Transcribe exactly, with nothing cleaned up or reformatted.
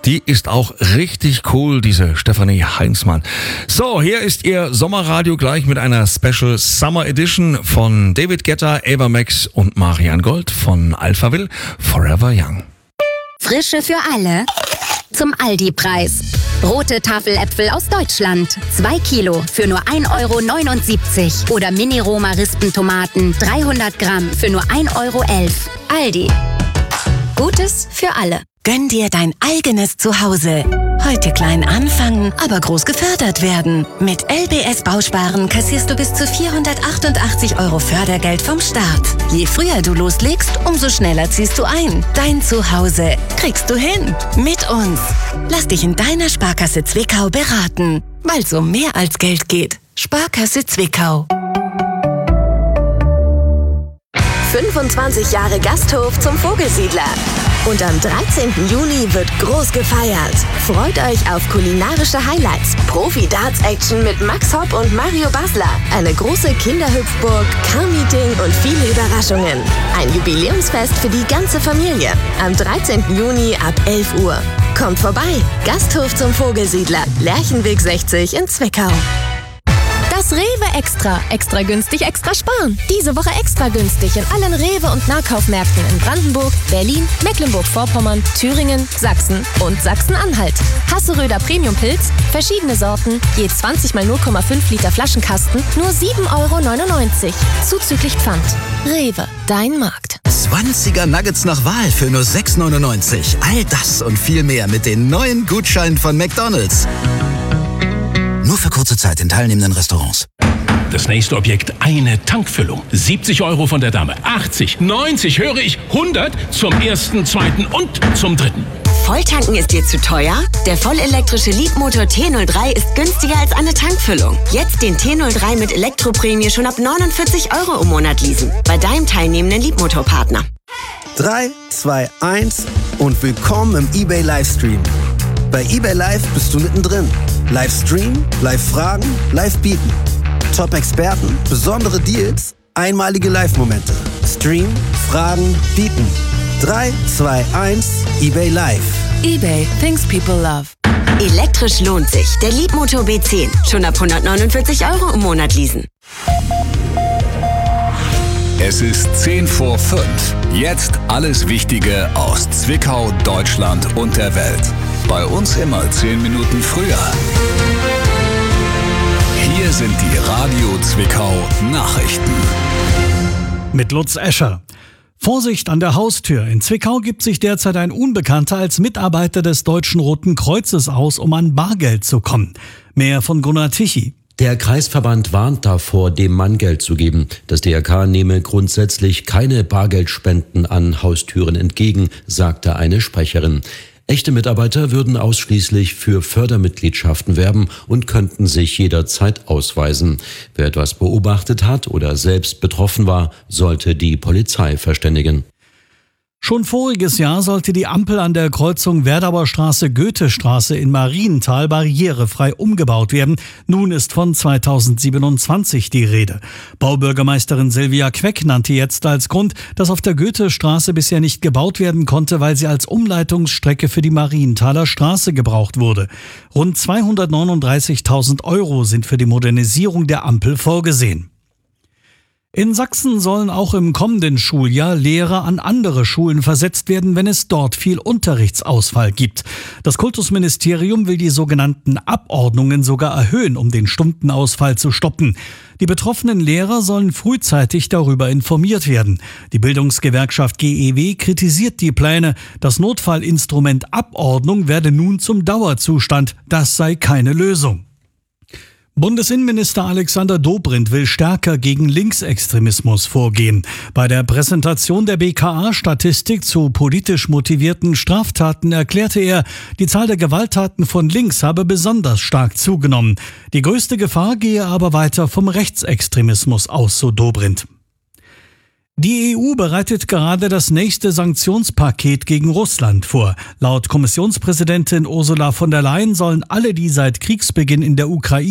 Die ist auch richtig cool, diese Stefanie Heinzmann. So, hier ist ihr Sommerradio gleich mit einer Special Summer Edition von David Guetta, Ava Max und Marianne Gold von Alphaville, Forever Young. Frische für alle zum Aldi-Preis. Rote Tafeläpfel aus Deutschland. zwei Kilo für nur ein Euro neunundsiebzig. Oder Mini-Roma-Rispentomaten dreihundert Gramm für nur ein Euro elf. Aldi. Gutes für alle. Gönn dir dein eigenes Zuhause. Heute klein anfangen, aber groß gefördert werden. Mit L B S Bausparen kassierst du bis zu vierhundertachtundachtzig Euro Fördergeld vom Staat. Je früher du loslegst, umso schneller ziehst du ein. Dein Zuhause kriegst du hin. Mit uns. Lass dich in deiner Sparkasse Zwickau beraten. Weil es um mehr als Geld geht. Sparkasse Zwickau. fünfundzwanzig Jahre Gasthof zum Vogelsiedler. Und am dreizehnten Juni wird groß gefeiert. Freut euch auf kulinarische Highlights, Profi-Darts-Action mit Max Hopp und Mario Basler, eine große Kinderhüpfburg, Car-Meeting und viele Überraschungen. Ein Jubiläumsfest für die ganze Familie. Am dreizehnten Juni ab elf Uhr. Kommt vorbei. Gasthof zum Vogelsiedler, Lerchenweg sechzig in Zwickau. Das Rewe Extra. Extra günstig, extra sparen. Diese Woche extra günstig in allen Rewe- und Nahkaufmärkten in Brandenburg, Berlin, Mecklenburg-Vorpommern, Thüringen, Sachsen und Sachsen-Anhalt. Hasseröder Premium-Pilz, verschiedene Sorten, je zwanzig mal null Komma fünf Liter Flaschenkasten, nur sieben Euro neunundneunzig. Zuzüglich Pfand. Rewe, dein Markt. zwanziger Nuggets nach Wahl für nur sechs neunundneunzig. All das und viel mehr mit den neuen Gutscheinen von McDonald's. Nur für kurze Zeit in teilnehmenden Restaurants. Das nächste Objekt, eine Tankfüllung. siebzig Euro von der Dame. achtzig, neunzig, höre ich, hundert zum ersten, zweiten und zum dritten. Volltanken ist dir zu teuer? Der vollelektrische Leadmotor T null drei ist günstiger als eine Tankfüllung. Jetzt den T null drei mit Elektroprämie schon ab neunundvierzig Euro im Monat leasen. Bei deinem teilnehmenden Leadmotorpartner. drei, zwei, eins und willkommen im eBay Livestream. Bei eBay Live bist du mittendrin. Livestream, Live-Fragen, Live-Bieten. Top-Experten, besondere Deals, einmalige Live-Momente. Stream, Fragen, Bieten. drei, zwei, eins, eBay Live. eBay, things people love. Elektrisch lohnt sich. Der Leadmotor B zehn. Schon ab hundertneunundvierzig Euro im Monat leasen. Es ist zehn vor fünf. Jetzt alles Wichtige aus Zwickau, Deutschland und der Welt. Bei uns immer zehn Minuten früher. Hier sind die Radio Zwickau Nachrichten. Mit Lutz Escher. Vorsicht an der Haustür. In Zwickau gibt sich derzeit ein Unbekannter als Mitarbeiter des Deutschen Roten Kreuzes aus, um an Bargeld zu kommen. Mehr von Gunnar Tichy. Der Kreisverband warnt davor, dem Mann Geld zu geben. Das D R K nehme grundsätzlich keine Bargeldspenden an Haustüren entgegen, sagte eine Sprecherin. Echte Mitarbeiter würden ausschließlich für Fördermitgliedschaften werben und könnten sich jederzeit ausweisen. Wer etwas beobachtet hat oder selbst betroffen war, sollte die Polizei verständigen. Schon voriges Jahr sollte die Ampel an der Kreuzung Werdauer Straße-Goethestraße in Marienthal barrierefrei umgebaut werden. Nun ist von zweitausendsiebenundzwanzig die Rede. Baubürgermeisterin Silvia Queck nannte jetzt als Grund, dass auf der Goethestraße bisher nicht gebaut werden konnte, weil sie als Umleitungsstrecke für die Marienthaler Straße gebraucht wurde. Rund zweihundertneununddreißigtausend Euro sind für die Modernisierung der Ampel vorgesehen. In Sachsen sollen auch im kommenden Schuljahr Lehrer an andere Schulen versetzt werden, wenn es dort viel Unterrichtsausfall gibt. Das Kultusministerium will die sogenannten Abordnungen sogar erhöhen, um den Stundenausfall zu stoppen. Die betroffenen Lehrer sollen frühzeitig darüber informiert werden. Die Bildungsgewerkschaft G E W kritisiert die Pläne. Das Notfallinstrument Abordnung werde nun zum Dauerzustand. Das sei keine Lösung. Bundesinnenminister Alexander Dobrindt will stärker gegen Linksextremismus vorgehen. Bei der Präsentation der B K A-Statistik zu politisch motivierten Straftaten erklärte er, die Zahl der Gewalttaten von links habe besonders stark zugenommen. Die größte Gefahr gehe aber weiter vom Rechtsextremismus aus, so Dobrindt. Die E U bereitet gerade das nächste Sanktionspaket gegen Russland vor. Laut Kommissionspräsidentin Ursula von der Leyen sollen alle, die seit Kriegsbeginn in der Ukraine